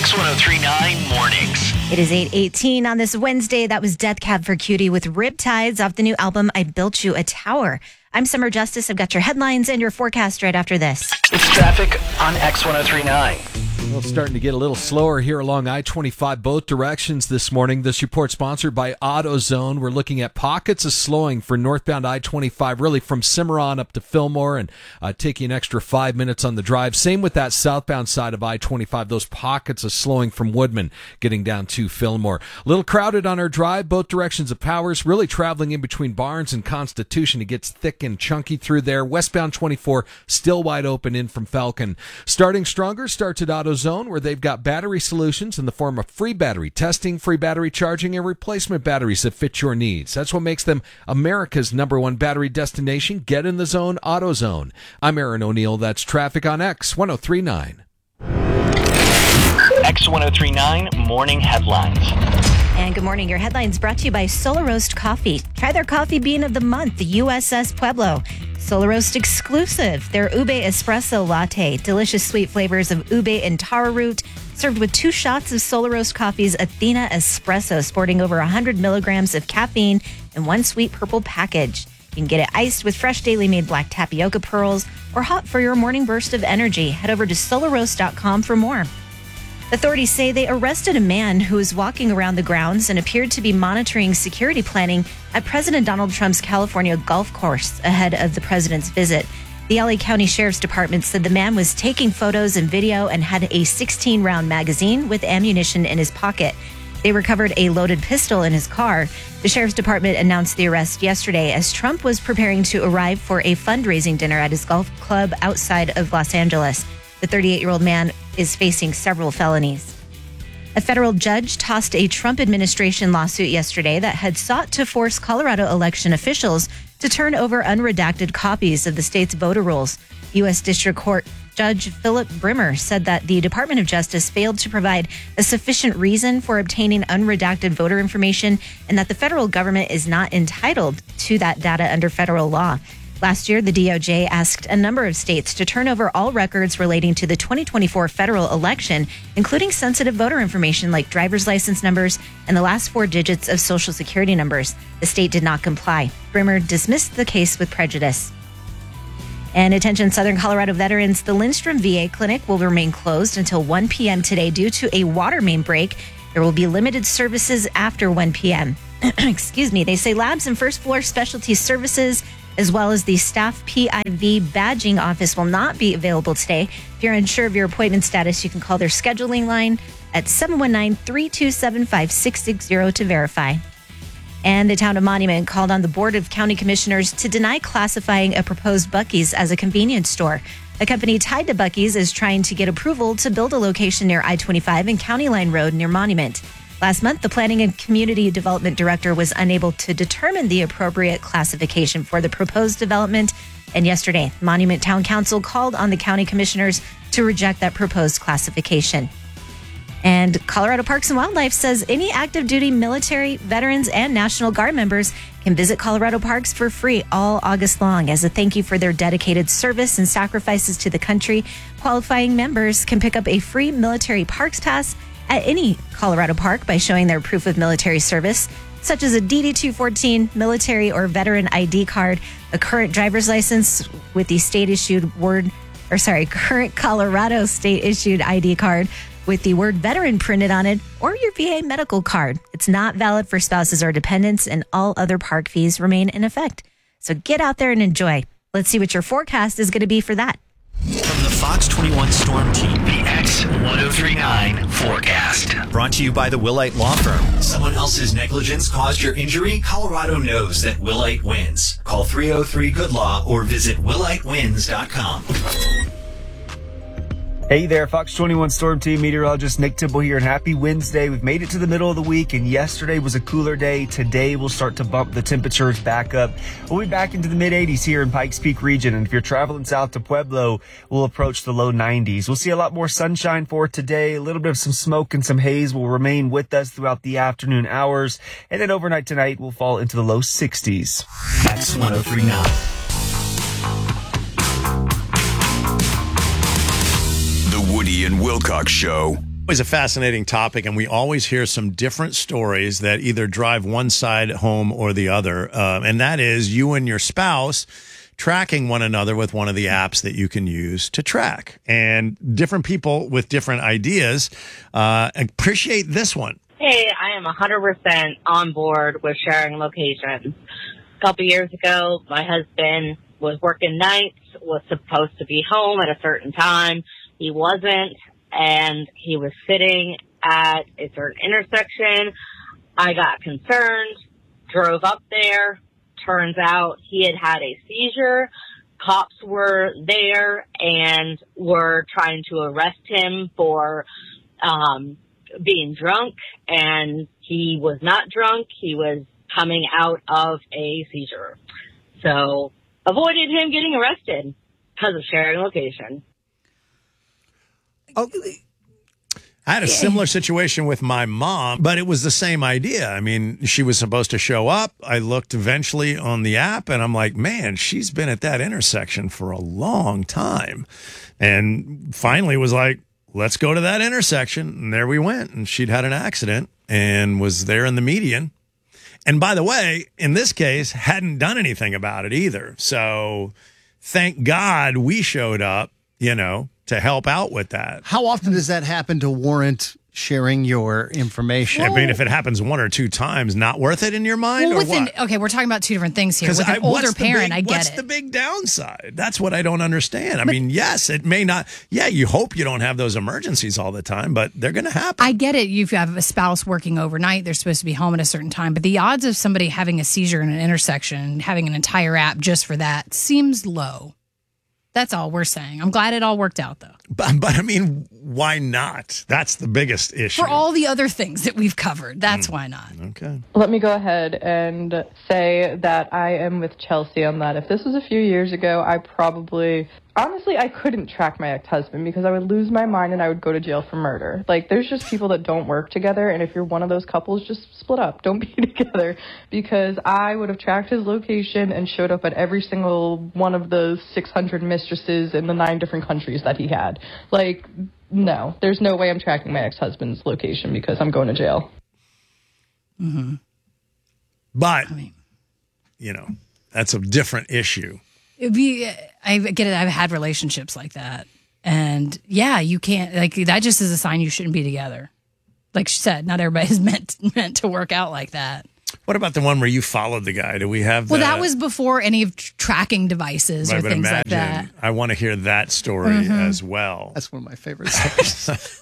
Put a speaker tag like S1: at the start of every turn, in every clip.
S1: X1039 Mornings.
S2: It is 8:18 on this Wednesday. That was Death Cab for Cutie with Riptides off the new album, I Built You a Tower. I'm Summer Justice. I've got your headlines and your forecast right after this.
S1: It's traffic on X1039.
S3: Well, it's starting to get a little slower here along I-25 both directions this morning. This report sponsored by AutoZone. We're looking at pockets of slowing for northbound I-25, really from Cimarron up to Fillmore, and taking an extra 5 minutes on the drive. Same with that southbound side of I-25, those pockets of slowing from Woodman getting down to Fillmore. A little crowded on our drive, both directions of Powers, really traveling in between Barnes and Constitution. It gets thick and chunky through there. Westbound 24 still wide open in from Falcon. Starting stronger starts at AutoZone, where they've got battery solutions in the form of free battery testing, free battery charging, and replacement batteries that fit your needs. That's what makes them America's #1 battery destination. Get in the zone, AutoZone. I'm Aaron O'Neill. That's traffic on X1039.
S1: X1039 Morning Headlines.
S2: And good morning. Your headlines brought to you by Solar Roast Coffee. Try their coffee bean of the month, the USS Pueblo. Solar Roast exclusive, their ube espresso latte. Delicious sweet flavors of ube and taro root, served with 2 shots of Solar Roast Coffee's Athena Espresso, sporting over 100 milligrams of caffeine in 1 sweet purple package. You can get it iced with fresh daily made black tapioca pearls or hot for your morning burst of energy. Head over to solarroast.com for more. Authorities say they arrested a man who was walking around the grounds and appeared to be monitoring security planning at President Donald Trump's California golf course ahead of the president's visit. The LA County Sheriff's Department said the man was taking photos and video and had a 16-round magazine with ammunition in his pocket. They recovered a loaded pistol in his car. The Sheriff's Department announced the arrest yesterday as Trump was preparing to arrive for a fundraising dinner at his golf club outside of Los Angeles. The 38-year-old man is facing several felonies. A federal judge tossed a Trump administration lawsuit yesterday that had sought to force Colorado election officials to turn over unredacted copies of the state's voter rolls. U.S. District Court Judge Philip Brimmer said that the Department of Justice failed to provide a sufficient reason for obtaining unredacted voter information and that the federal government is not entitled to that data under federal law. Last year, the DOJ asked a number of states to turn over all records relating to the 2024 federal election, including sensitive voter information like driver's license numbers and the last 4 digits of Social Security numbers. The state did not comply. Brimmer dismissed the case with prejudice. And attention Southern Colorado veterans, the Lindstrom VA clinic will remain closed until 1 p.m. today due to a water main break. There will be limited services after 1 p.m. Excuse me. They say labs and first floor specialty services as well as the staff PIV badging office will not be available today. If you're unsure of your appointment status, you can call their scheduling line at 719-327-5660 to verify. And the town of Monument called on the Board of County Commissioners to deny classifying a proposed Buc-ee's as a convenience store. A company tied to Buc-ee's is trying to get approval to build a location near I-25 and County Line Road near Monument. Last month, the Planning and Community Development Director was unable to determine the appropriate classification for the proposed development. And yesterday, Monument Town Council called on the county commissioners to reject that proposed classification. And Colorado Parks and Wildlife says any active duty military, veterans, and National Guard members can visit Colorado parks for free all August long as a thank you for their dedicated service and sacrifices to the country. Qualifying members can pick up a free military parks pass at any Colorado park by showing their proof of military service, such as a DD-214 military or veteran ID card, a current driver's license with the current Colorado state-issued ID card with the word veteran printed on it, or your VA medical card. It's not valid for spouses or dependents, and all other park fees remain in effect. So get out there and enjoy. Let's see what your forecast is going to be for that.
S1: From the Fox 21 Storm Team, the X1039 forecast. Brought to you by the Willite Law Firm. Someone else's negligence caused your injury? Colorado knows that Willite wins. Call 303-GOOD-LAW or visit willitewins.com.
S4: Hey there, Fox 21 Storm Team meteorologist Nick Tibble here, and happy Wednesday. We've made it to the middle of the week, and yesterday was a cooler day. Today we'll start to bump the temperatures back up. We'll be back into the mid-80s here in Pikes Peak region, and if you're traveling south to Pueblo, we'll approach the low 90s. We'll see a lot more sunshine for today. A little bit of some smoke and some haze will remain with us throughout the afternoon hours, and then overnight tonight we'll fall into the low 60s.
S1: X1039.
S5: The Woody and Wilcox Show. Always a fascinating topic, and we always hear some different stories that either drive one side home or the other. And that is you and your spouse tracking one another with one of the apps that you can use to track. And different people with different ideas appreciate this one.
S6: Hey, I am 100% on board with sharing locations. A couple years ago, my husband was working nights, was supposed to be home at a certain time. He wasn't, and he was sitting at a certain intersection. I got concerned, drove up there. Turns out he had a seizure. Cops were there and were trying to arrest him for being drunk, and he was not drunk. He was coming out of a seizure. So avoided him getting arrested because of sharing location.
S5: Oh, I had a similar situation with my mom, but it was the same idea. I mean, she was supposed to show up. I looked eventually on the app, and I'm like, man, she's been at that intersection for a long time. And finally was like, let's go to that intersection. And there we went. And she'd had an accident and was there in the median. And by the way, in this case, hadn't done anything about it either. So thank God we showed up, to help out with that.
S7: How often does that happen to warrant sharing your information?
S5: I mean, if it happens one or two times, not worth it in your mind, or what?
S8: Okay, we're talking about two different things here. With an older parent, I get it.
S5: What's the big downside? That's what I don't understand. I mean, yes, it may not. Yeah, you hope you don't have those emergencies all the time, but they're going to happen.
S8: I get it. You have a spouse working overnight. They're supposed to be home at a certain time. But the odds of somebody having a seizure in an intersection, having an entire app just for that, seems low. That's all we're saying. I'm glad it all worked out, though.
S5: But I mean, why not? That's the biggest issue.
S8: For all the other things that we've covered, that's why not.
S5: Okay.
S9: Let me go ahead and say that I am with Chelsea on that. If this was a few years ago, honestly, I couldn't track my ex-husband because I would lose my mind and I would go to jail for murder. Like, there's just people that don't work together, and if you're one of those couples, just split up. Don't be together, because I would have tracked his location and showed up at every single one of those 600 mistresses in the 9 different countries that he had. Like, no, there's no way I'm tracking my ex-husband's location because I'm going to jail.
S8: Mm-hmm.
S5: But, that's a different issue.
S8: I get it. I've had relationships like that. And yeah, you can't, that just is a sign you shouldn't be together. Like she said, not everybody's meant to work out like that.
S5: What about the one where you followed the guy? Do we have that?
S8: Well, that was before any of tracking devices or things like that.
S5: I want to hear that story as well.
S7: That's one of my favorite stories.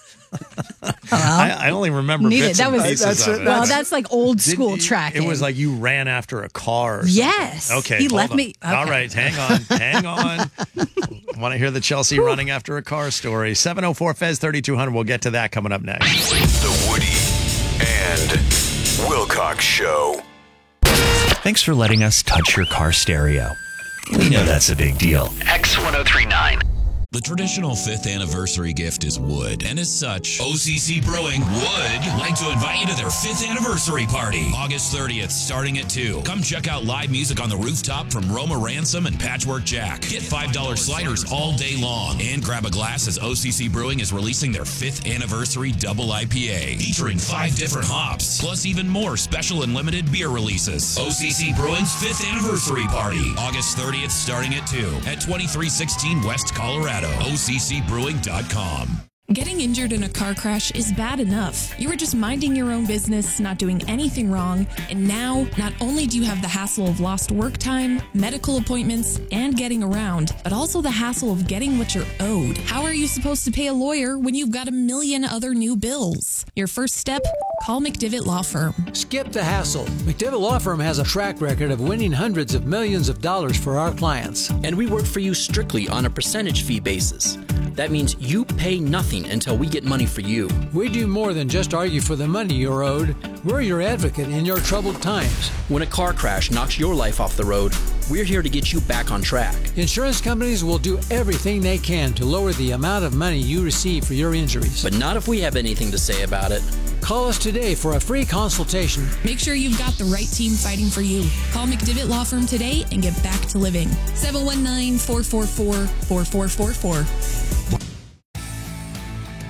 S5: I only remember bits and pieces of it.
S8: Well, that's like old school tracking.
S5: It was like you ran after a car or something.
S8: Yes.
S5: Okay.
S8: He left me. Okay.
S5: All right. Hang on. I want to hear the Chelsea running after a car story. 704-FEZ-3200. We'll get to that coming up next.
S1: The Woody and Wilcox Show. Thanks for letting us touch your car stereo. We know that's a big deal. X1039.
S10: The traditional 5th anniversary gift is wood, and as such, OCC Brewing would like to invite you to their 5th anniversary party, August 30th, starting at 2. Come check out live music on the rooftop from Roma Ransom and Patchwork Jack. Get $5 sliders all day long, and grab a glass as OCC Brewing is releasing their 5th anniversary double IPA, featuring 5 different hops, plus even more special and limited beer releases. OCC Brewing's 5th anniversary party, August 30th, starting at 2 at 2316 West Colorado. OCCbrewing.com.
S11: Getting injured in a car crash is bad enough. You were just minding your own business, not doing anything wrong, and now not only do you have the hassle of lost work time, medical appointments, and getting around, but also the hassle of getting what you're owed. How are you supposed to pay a lawyer when you've got a million other new bills? Your first step? Call McDivitt Law Firm.
S12: Skip the hassle. McDivitt Law Firm has a track record of winning hundreds of millions of dollars for our clients.
S13: And we work for you strictly on a percentage fee basis. That means you pay nothing until we get money for you.
S12: We do more than just argue for the money you're owed. We're your advocate in your troubled times.
S13: When a car crash knocks your life off the road, we're here to get you back on track.
S12: Insurance companies will do everything they can to lower the amount of money you receive for your injuries.
S13: But not if we have anything to say about it.
S12: Call us today for a free consultation.
S11: Make sure you've got the right team fighting for you. Call McDivitt Law Firm today and get back to living. 719-444-4444.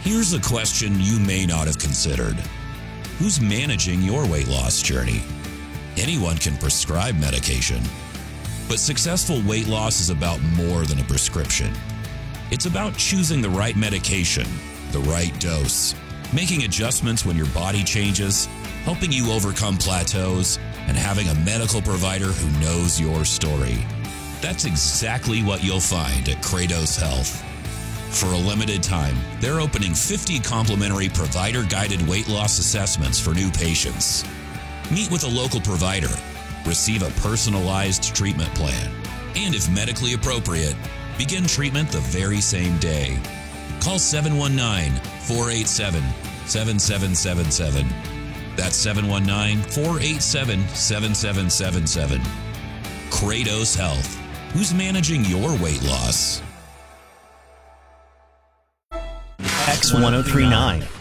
S10: Here's a question you may not have considered. Who's managing your weight loss journey? Anyone can prescribe medication, but successful weight loss is about more than a prescription. It's about choosing the right medication, the right dose, making adjustments when your body changes, helping you overcome plateaus, and having a medical provider who knows your story. That's exactly what you'll find at Kratos Health. For a limited time, they're opening 50 complimentary provider-guided weight loss assessments for new patients. Meet with a local provider, receive a personalized treatment plan, and if medically appropriate, begin treatment the very same day. Call 719-487-7777. That's 719-487-7777. Kratos Health. Who's managing your weight loss?
S1: X1039.